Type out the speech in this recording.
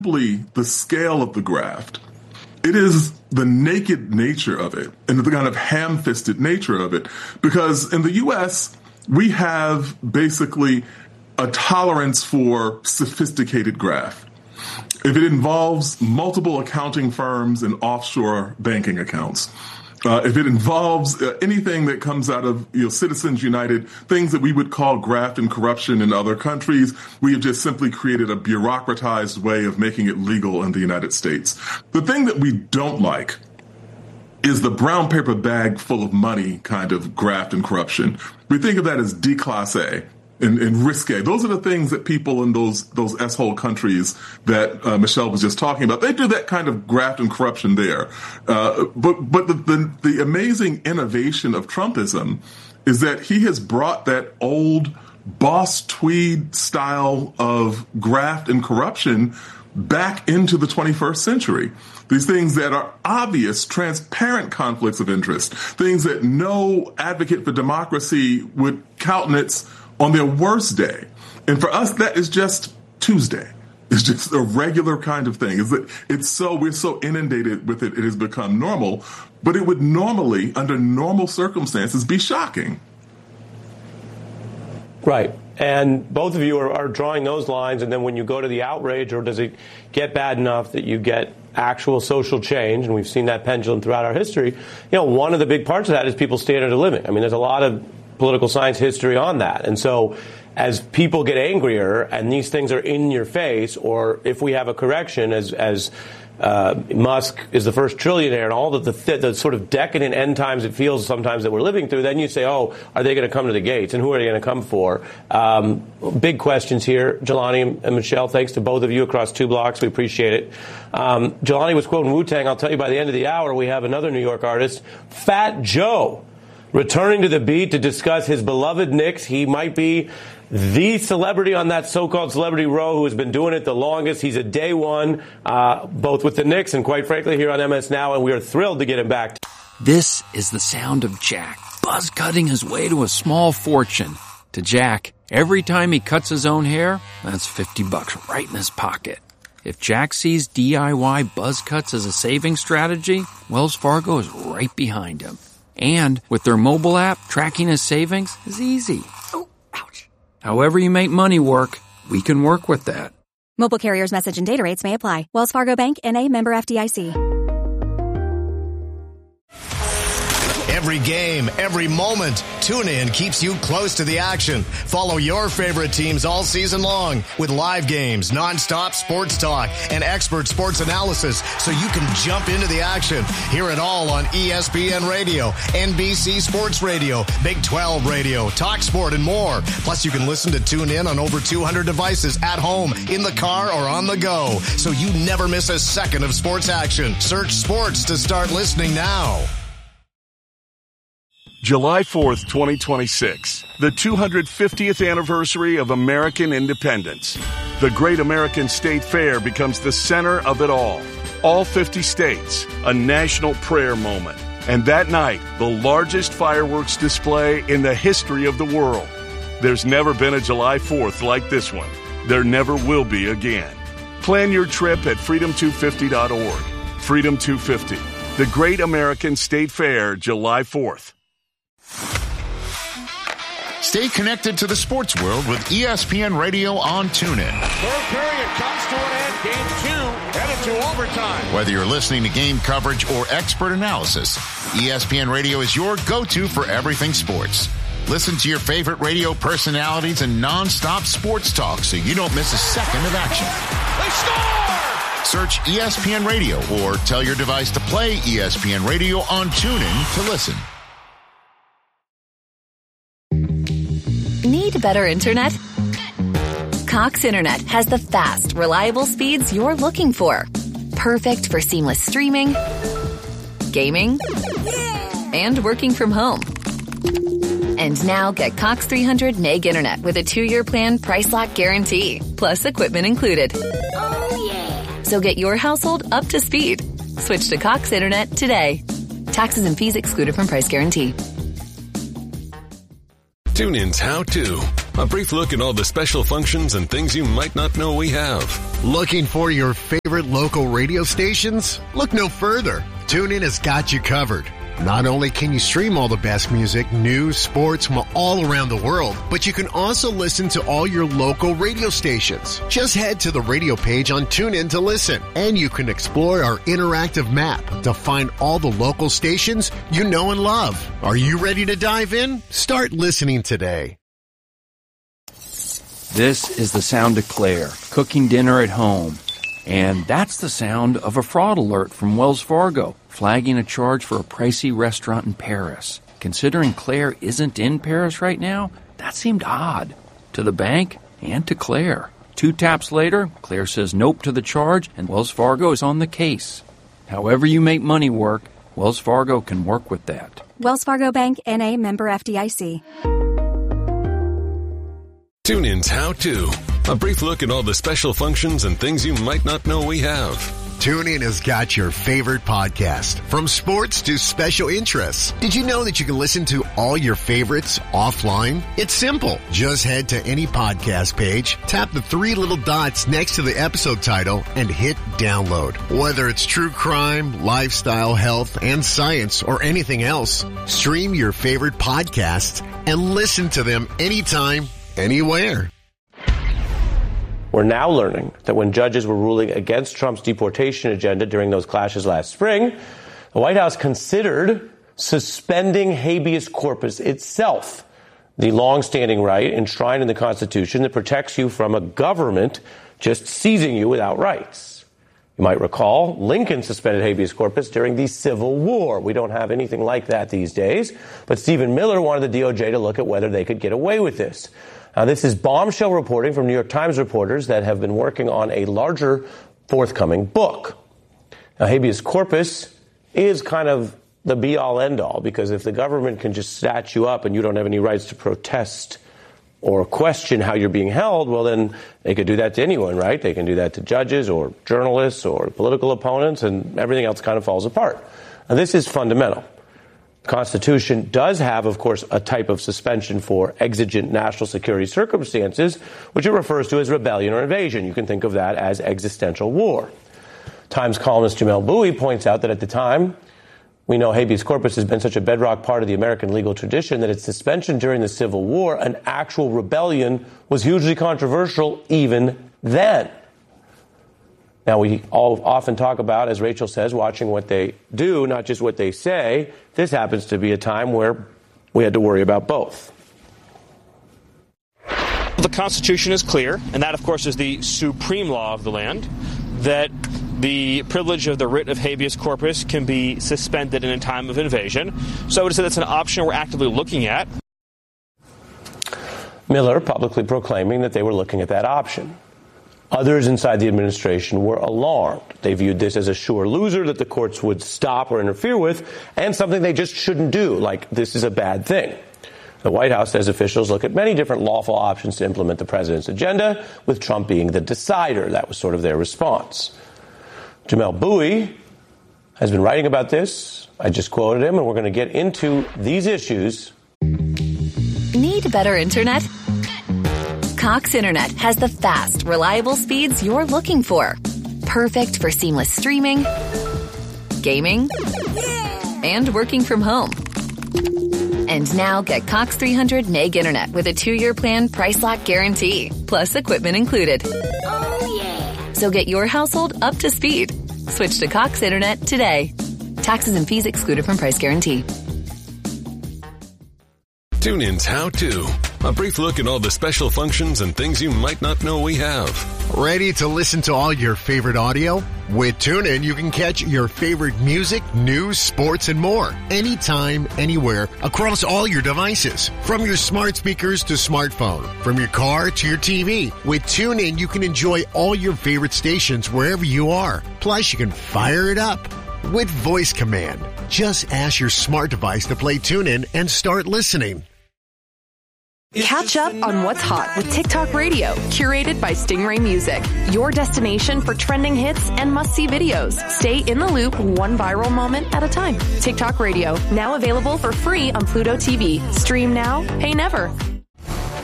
the scale of the graft. It is the naked nature of it and the kind of ham-fisted nature of it. Because in the U.S., we have basically a tolerance for sophisticated graft. If it involves multiple accounting firms and offshore banking accounts, if it involves anything that comes out of Citizens United, things that we would call graft and corruption in other countries, we have just simply created a bureaucratized way of making it legal in the United States. The thing that we don't like is the brown paper bag full of money kind of graft and corruption. We think of that as D-Class-A. And risque. Those are the things that people in those S-hole countries that Michelle was just talking about. They do that kind of graft and corruption there. But the amazing innovation of Trumpism is that he has brought that old Boss Tweed style of graft and corruption back into the 21st century. These things that are obvious, transparent conflicts of interest, things that no advocate for democracy would countenance on their worst day. And for us, that is just Tuesday. It's just a regular kind of thing. We're so inundated with it, it has become normal. But it would normally, under normal circumstances, be shocking. Right. And both of you are drawing those lines. And then when you go to the outrage, or does it get bad enough that you get actual social change? And we've seen that pendulum throughout our history. One of the big parts of that is people's standard of living. I mean, there's a lot of political science history on that. And so as people get angrier and these things are in your face, or if we have a correction, as Musk is the first trillionaire and all of the sort of decadent end times it feels sometimes that we're living through, then you say, oh, are they going to come to the gates? And who are they going to come for? Big questions here. Jelani and Michelle, thanks to both of you across two blocks. We appreciate it. Jelani was quoting Wu-Tang. I'll tell you, by the end of the hour, we have another New York artist, Fat Joe, returning to the beat to discuss his beloved Knicks. He might be the celebrity on that so-called celebrity row who has been doing it the longest. He's a day one, both with the Knicks and, quite frankly, here on MS Now, and we are thrilled to get him back. This is the sound of Jack, buzz-cutting his way to a small fortune. To Jack, every time he cuts his own hair, that's $50 right in his pocket. If Jack sees DIY buzz cuts as a saving strategy, Wells Fargo is right behind him. And with their mobile app, tracking his savings is easy. Oh, ouch. However you make money work, we can work with that. Mobile carriers' message and data rates may apply. Wells Fargo Bank, N.A., member FDIC. Every game, every moment, TuneIn keeps you close to the action. Follow your favorite teams all season long with live games, nonstop sports talk, and expert sports analysis so you can jump into the action. Hear it all on ESPN Radio, NBC Sports Radio, Big 12 Radio, Talk Sport, and more. Plus, you can listen to TuneIn on over 200 devices at home, in the car, or on the go, so you never miss a second of sports action. Search sports to start listening now. July 4th, 2026, the 250th anniversary of American independence. The Great American State Fair becomes the center of it all. All 50 states, a national prayer moment. And that night, the largest fireworks display in the history of the world. There's never been a July 4th like this one. There never will be again. Plan your trip at freedom250.org. Freedom 250, the Great American State Fair, July 4th. Stay connected to the sports world with ESPN Radio on TuneIn. Third period comes to an end. Game 2 headed to overtime. Whether you're listening to game coverage or expert analysis, ESPN Radio is your go-to for everything sports. Listen to your favorite radio personalities and non-stop sports talk so you don't miss a second of action. They score! Search ESPN Radio or tell your device to play ESPN Radio on TuneIn to listen. Need better internet? Cox Internet has the fast, reliable speeds you're looking for. Perfect for seamless streaming, gaming, and working from home. And now get Cox 300 meg internet with a 2-year plan, price lock guarantee, plus equipment included. Oh, yeah. So get your household up to speed. Switch to Cox Internet today. Taxes and fees excluded from price guarantee. TuneIn's How To. A brief look at all the special functions and things you might not know we have. Looking for your favorite local radio stations? Look no further. TuneIn has got you covered. Not only can you stream all the best music, news, sports from all around the world, but you can also listen to all your local radio stations. Just head to the radio page on TuneIn to listen, and you can explore our interactive map to find all the local stations you know and love. Are you ready to dive in? Start listening today. This is the sound of Claire, cooking dinner at home. And that's the sound of a fraud alert from Wells Fargo, flagging a charge for a pricey restaurant in Paris. Considering Claire isn't in Paris right now, that seemed odd. To the bank and to Claire. 2 taps later, Claire says nope to the charge, and Wells Fargo is on the case. However you make money work, Wells Fargo can work with that. Wells Fargo Bank, N.A., member FDIC. TuneIn's How To. A brief look at all the special functions and things you might not know we have. TuneIn has got your favorite podcast, from sports to special interests. Did you know that you can listen to all your favorites offline? It's simple. Just head to any podcast page, tap the 3 little dots next to the episode title, and hit download. Whether it's true crime, lifestyle, health, and science, or anything else, stream your favorite podcasts and listen to them anytime, anywhere. We're now learning that when judges were ruling against Trump's deportation agenda during those clashes last spring, the White House considered suspending habeas corpus itself, the long-standing right enshrined in the Constitution that protects you from a government just seizing you without rights. You might recall Lincoln suspended habeas corpus during the Civil War. We don't have anything like that these days, but Stephen Miller wanted the DOJ to look at whether they could get away with this. Now, this is bombshell reporting from New York Times reporters that have been working on a larger forthcoming book. Now, habeas corpus is kind of the be-all, end-all, because if the government can just snatch you up and you don't have any rights to protest or question how you're being held, well, then they could do that to anyone, right? They can do that to judges or journalists or political opponents, and everything else kind of falls apart. Now, this is fundamental. The Constitution does have, of course, a type of suspension for exigent national security circumstances, which it refers to as rebellion or invasion. You can think of that as existential war. Times columnist Jamelle Bouie points out that at the time, we know habeas corpus has been such a bedrock part of the American legal tradition that its suspension during the Civil War, an actual rebellion, was hugely controversial even then. Now, we all often talk about, as Rachel says, watching what they do, not just what they say. This happens to be a time where we had to worry about both. The Constitution is clear, and that, of course, is the supreme law of the land, that the privilege of the writ of habeas corpus can be suspended in a time of invasion. So I would say that's an option we're actively looking at. Miller publicly proclaiming that they were looking at that option. Others inside the administration were alarmed. They viewed this as a sure loser that the courts would stop or interfere with, and something they just shouldn't do, like this is a bad thing. The White House says officials look at many different lawful options to implement the president's agenda, with Trump being the decider. That was sort of their response. Jamelle Bouie has been writing about this. I just quoted him, and we're going to get into these issues. Need better internet? Cox Internet has the fast, reliable speeds you're looking for. Perfect for seamless streaming, gaming, and working from home. And now get Cox 300 meg internet with a 2-year plan price lock guarantee, plus equipment included. Oh, yeah. So get your household up to speed. Switch to Cox Internet today. Taxes and fees excluded from price guarantee. TuneIn's How To. A brief look at all the special functions and things you might not know we have. Ready to listen to all your favorite audio? With TuneIn, you can catch your favorite music, news, sports, and more. Anytime, anywhere, across all your devices. From your smart speakers to smartphone. From your car to your TV. With TuneIn, you can enjoy all your favorite stations wherever you are. Plus, you can fire it up with voice command. Just ask your smart device to play TuneIn and start listening. Catch up on what's hot with TikTok Radio, curated by Stingray Music. Your destination for trending hits and must-see videos. Stay in the loop, one viral moment at a time. TikTok Radio, now available for free on Pluto TV. Stream now, pay never.